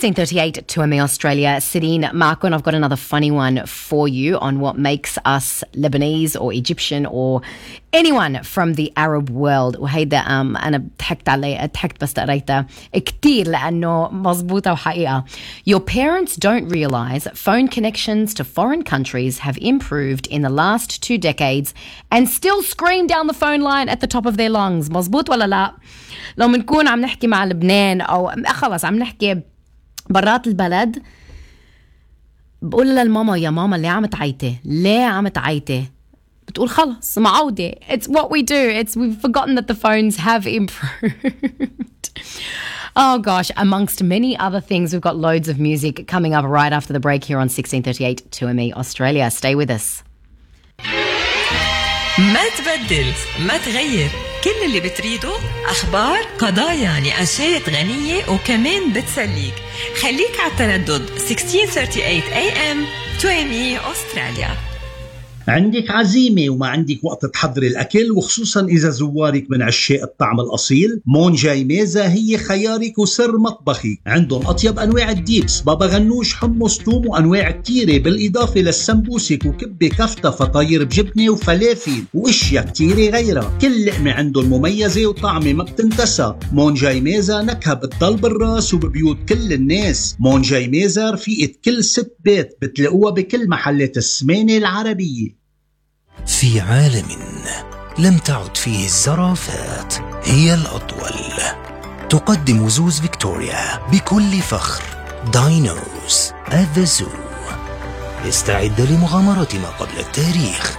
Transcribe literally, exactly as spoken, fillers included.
sixteen thirty-eight two M E Australia. Sitting Marco, and I've got another funny one for you on what makes us Lebanese or Egyptian or anyone from the Arab world. وهيدا um, أنا ضحكت عليه ضحكت بس قريتها كتير لأنه مزبوطة وحقيقة. Your parents don't realize phone connections to foreign countries have improved in the last two decades and still scream down the phone line at the top of their lungs. مزبوط ولا لا؟ لو منكون عم نحكي مع لبنان أو خلص عم نحكي برات البلد، بقول للماما يا ماما ليه عم تعيطي ليه عم تعيطي، بتقول خلص معودة. It's what we do. It's we've forgotten that the phones have improved. Oh gosh, amongst many other things, we've got loads of music coming up right after the break here on sixteen thirty-eight two M E Australia. Stay with us. ما تبدل ما تغير، كل اللي بتريده أخبار قضايا نقاشات غنية وكمان بتسليك. خليك على التردد sixteen thirty-eight A M two M E أستراليا. عندك عزيمة وما عندك وقت تحضري الأكل، وخصوصا إذا زوارك من عشاق الطعم الأصيل، مون جاي ميزة هي خيارك وسر مطبخي. عندهم أطيب أنواع الديبس، بابا غنوش، حمص، توم، وأنواع كتيرة، بالإضافة للسمبوسك وكبة كفتة، فطاير بجبنة وفلافل وإشياء كتيرة غيرها. كل لقمة عندهم مميزة وطعمة ما بتنتسى. مون جاي ميزة نكهة بتضل بالراس وببيوت كل الناس. مون جاي ميزة رفيقة كل ست بيت، بتلاقوها بكل محلات السمانة العربية. في عالم لم تعد فيه الزرافات هي الأطول، تقدم زوز فيكتوريا بكل فخر داينوز at the zoo. استعد لمغامرة ما قبل التاريخ